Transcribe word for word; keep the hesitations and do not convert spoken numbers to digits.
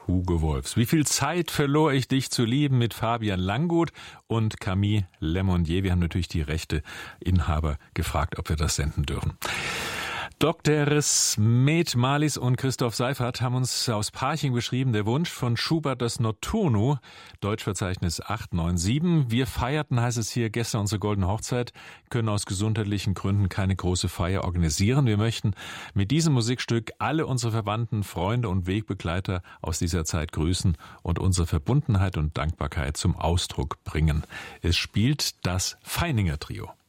Hugo Wolfs. Wie viel Zeit verlor ich dich zu lieben mit Fabian Langgut und Camille Lemonnier. Wir haben natürlich die Rechteinhaber gefragt, ob wir das senden dürfen. Doktor Med Malis und Christoph Seifert haben uns aus Parching beschrieben, der Wunsch von Schubert das Notturno, Deutschverzeichnis acht neun sieben. Wir feierten, heißt es hier, gestern unsere goldene Hochzeit, können aus gesundheitlichen Gründen keine große Feier organisieren. Wir möchten mit diesem Musikstück alle unsere Verwandten, Freunde und Wegbegleiter aus dieser Zeit grüßen und unsere Verbundenheit und Dankbarkeit zum Ausdruck bringen. Es spielt das Feininger Trio.